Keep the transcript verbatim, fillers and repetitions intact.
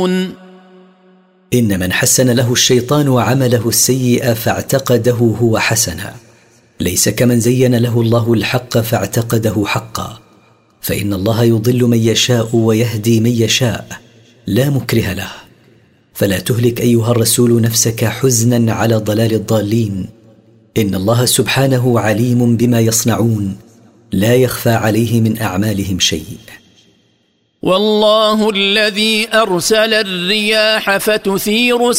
إن من حسن له الشيطان عمله السيء فاعتقده هو حسنا، ليس كمن زين له الله الحق فاعتقده حقا، فإن الله يضل من يشاء ويهدي من يشاء، لا مكره له. فلا تهلك أيها الرسول نفسك حزنا على ضلال الضالين، إن الله سبحانه عليم بما يصنعون، لا يخفى عليه من أعمالهم شيء. والله الذي أرسل الرياح فتثير